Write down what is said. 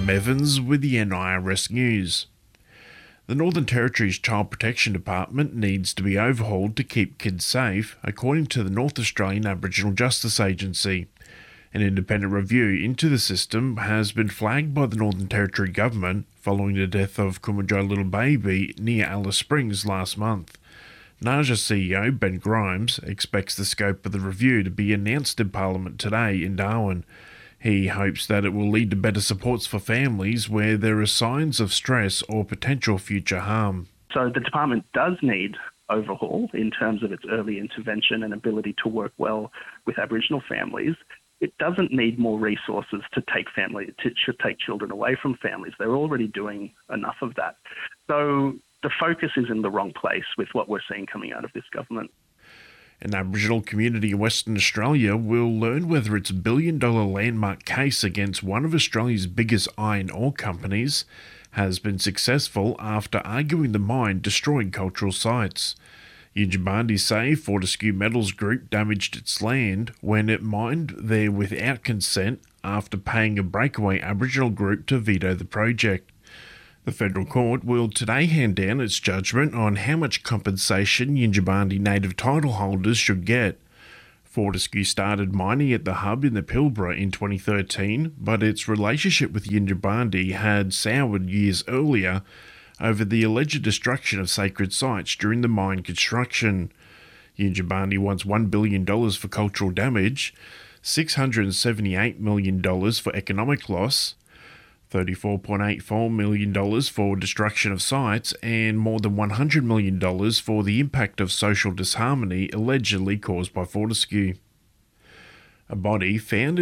Adam Evans with the NIRS News. The Northern Territory's Child Protection Department needs to be overhauled to keep kids safe, according to the North Australian Aboriginal Justice Agency. An independent review into the system has been flagged by the Northern Territory government following the death of Kumanjai Little Baby near Alice Springs last month. NAJA CEO Ben Grimes expects the scope of the review to be announced in Parliament today in Darwin. He hopes that it will lead to better supports for families where there are signs of stress or potential future harm. So the department does need overhaul in terms of its early intervention and ability to work well with Aboriginal families. It doesn't need more resources to take children away from families. They're already doing enough of that. So the focus is in the wrong place with what we're seeing coming out of this government. An Aboriginal community in Western Australia will learn whether its billion-dollar landmark case against one of Australia's biggest iron ore companies has been successful after arguing the mine destroyed cultural sites. Yindjibarndi say Fortescue Metals Group damaged its land when it mined there without consent after paying a breakaway Aboriginal group to veto the project. The federal court will today hand down its judgment on how much compensation Yindjibarndi native title holders should get. Fortescue started mining at the hub in the Pilbara in 2013, but its relationship with Yindjibarndi had soured years earlier over the alleged destruction of sacred sites during the mine construction. Yindjibarndi wants $1 billion for cultural damage, $678 million for economic loss, $34.84 million for destruction of sites, and more than $100 million for the impact of social disharmony allegedly caused by Fortescue. A body found